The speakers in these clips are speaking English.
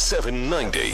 790.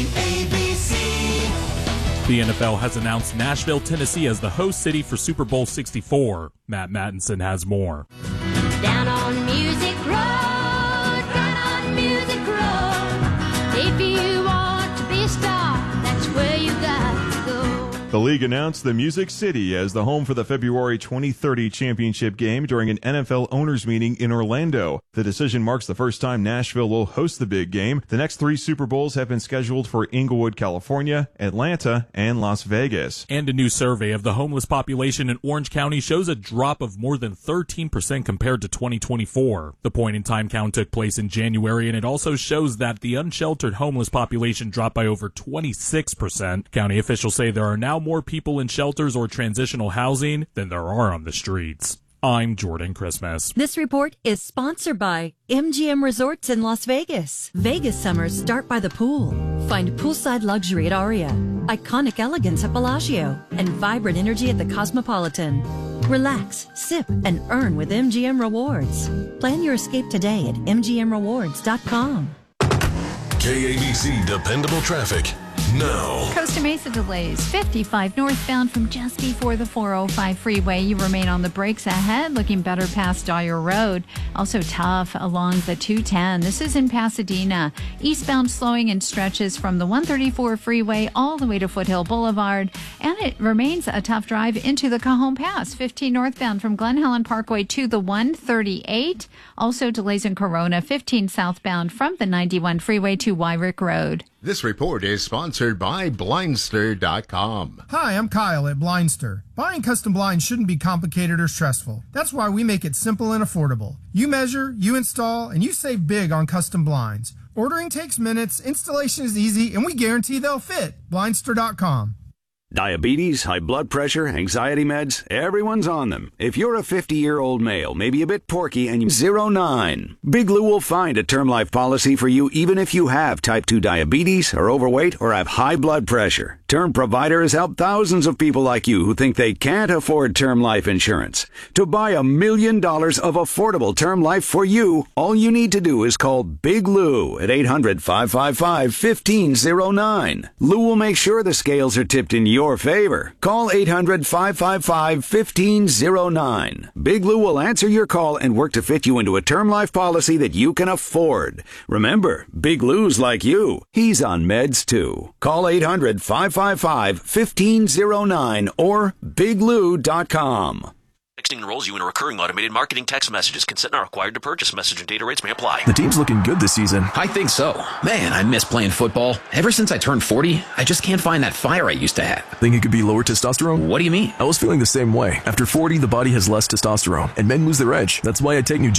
The NFL has announced Nashville, Tennessee as the host city for Super Bowl 64. Matt Mattinson has more. Down on Music Road, down on Music Road. If you want to be a star, that's where you got to go. The league announced the Music City as the home for the February 2030 championship game during an NFL owners meeting in Orlando. The decision marks the first time Nashville will host the big game. The next 3 Super Bowls have been scheduled for Inglewood, California, Atlanta, and Las Vegas. And a new survey of the homeless population in Orange County shows a drop of more than 13% compared to 2024. The point-in-time count took place in January, and it also shows that the unsheltered homeless population dropped by over 26%. County officials say there are now more people in shelters or transitional housing than there are on the streets. I'm Jordan Christmas. This report is sponsored by MGM Resorts in Las Vegas. Vegas summers start by the pool. Find poolside luxury at Aria, iconic elegance at Bellagio, and vibrant energy at the Cosmopolitan. Relax, sip, and earn with MGM Rewards. Plan your escape today at mgmrewards.com. KABC Dependable Traffic now. Costa Mesa delays 55 northbound from just before the 405 freeway. You remain on the brakes ahead, looking better past Dyer Road. Also tough along the 210. This is in Pasadena. Eastbound slowing in stretches from the 134 freeway all the way to Foothill Boulevard. And it remains a tough drive into the Cajon Pass. 15 northbound from Glen Helen Parkway to the 138. Also delays in Corona. 15 southbound from the 91 freeway to Wyrick Road. This report is sponsored by Blindster.com. Hi, I'm Kyle at Blindster. Buying custom blinds shouldn't be complicated or stressful. That's why we make it simple and affordable. You measure, you install, and you save big on custom blinds. Ordering takes minutes, installation is easy, and we guarantee they'll fit. Blindster.com. Diabetes, high blood pressure, anxiety meds, everyone's on them. If you're a 50-year-old male, maybe a bit porky, and you 09, Big Lou will find a term life policy for you even if you have type 2 diabetes, are overweight, or have high blood pressure. Term Provider has helped thousands of people like you who think they can't afford term life insurance. To buy $1 million of affordable term life for you, all you need to do is call Big Lou at 800-555-1509. Lou will make sure the scales are tipped in your favor. Call 800-555-1509. Big Lou will answer your call and work to fit you into a term life policy that you can afford. Remember, Big Lou's like you. He's on meds too. Call 800-555-1509 or biglou.com. Texting enrolls you in a recurring automated marketing text messages. Consent not required to purchase. Message and data rates may apply. The team's looking good this season. I think so. Man, I miss playing football. Ever since I turned 40, I just can't find that fire I used to have. Think it could be lower testosterone? What do you mean? I was feeling the same way. After 40, the body has less testosterone, and men lose their edge. That's why I take